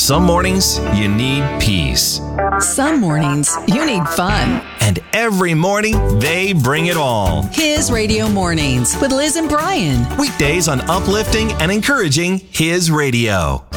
Some mornings you need peace. Some mornings you need fun. And every morning they bring it all. His Radio Mornings with Liz and Brian. Weekdays on uplifting and encouraging His Radio.